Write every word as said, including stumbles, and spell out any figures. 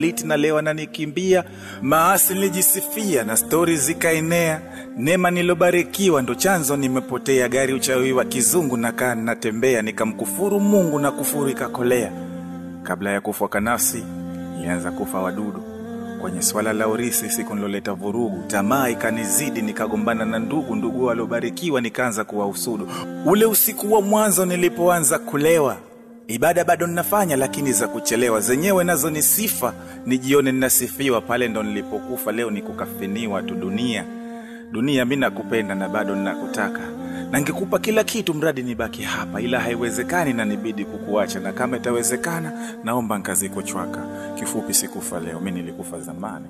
Liti na lewa na nikimbia, maasi nilijisifia na story zikaenea. Neema nilobarikiwa ndo chanzo nimepotea, gari uchawi wa kizungu na kaa natembea, nikamkufuru Mungu na kufuru ikakolea. Kabla ya kufa kwa nafsi, ilianza kufa wadudu. Kwenye swala la urisi siku niloleta vurugu, tamaa ikanizidi nikagombana na ndugu, ndugu walobarikiwa nikaanza kuwahusudu. Ule usiku wa mwanzo nilipoanza kulewa, ibada bado ninafanya lakini za kuchelewa, zenyewe nazo ni sifa, nijione ninasifiwa. Pale ndo nilipokufa, leo nikukafiniwa tu. Dunia dunia mimi nakupenda na bado ninakutaka, na ningekupa kila kitu mradi nibaki hapa, ila haiwezekani na nibidi kukuacha, na kama itawezekana naomba nkaziko chwaka. Kifupi sikufa leo, mimi nilikufa zamani.